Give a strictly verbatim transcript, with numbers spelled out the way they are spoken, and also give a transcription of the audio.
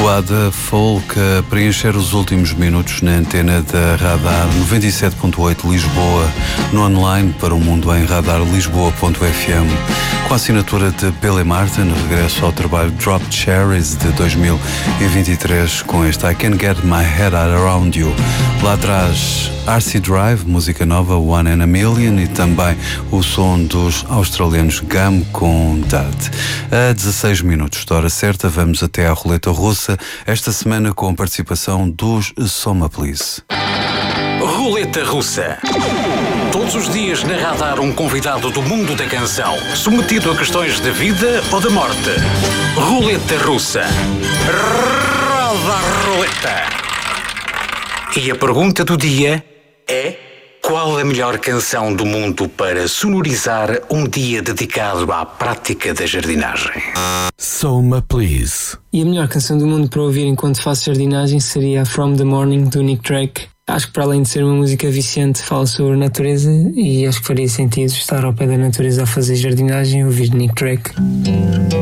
Ada Folk a preencher os últimos minutos na antena da Radar noventa e sete ponto oito Lisboa, no online para o mundo em radar lisboa ponto f m. Com a assinatura de Billy Martin, regresso ao trabalho Drop Cherries de dois mil e vinte e três com este I Can Get My Head Out Around You. Lá atrás, R C Drive, música nova One in a Million, e também o som dos australianos Gum com Dad. A dezasseis minutos da hora certa, vamos até à roleta russa, esta semana com a participação dos Soma Please. Roleta Russa. Todos os dias na Radar um convidado do mundo da canção, submetido a questões de vida ou de morte. Roleta Russa. Roda a roleta. E a pergunta do dia é: qual a melhor canção do mundo para sonorizar um dia dedicado à prática da jardinagem? Soma Please. E a melhor canção do mundo para ouvir enquanto faço jardinagem seria a From the Morning, do Nick Drake. Acho que, para além de ser uma música viciante, fala sobre a natureza e acho que faria sentido estar ao pé da natureza a fazer jardinagem e ouvir Nick Drake.